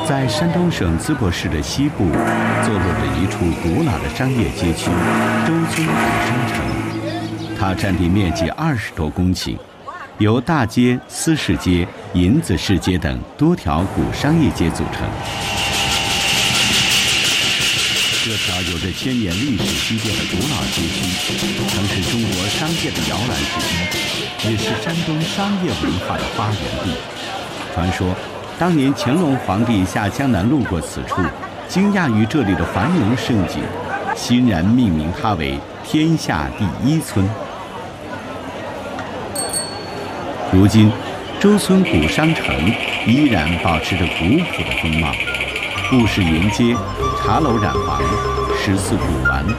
在山东省淄博市的西部，坐落着一处古老的商业街区——周村古商城。它占地面积20多公顷，由大街、司市街、银子市街等多条古商业街组成。这条有着千年历史积淀的古老街区，曾是中国商业的摇篮之一，也是山东商业文化的发源地。传说，当年乾隆皇帝下江南路过此处，惊讶于这里的繁荣盛景，欣然命名它为天下第一村。如今，周村古商城依然保持着古朴的风貌，布市沿街，茶楼染房，食肆古玩，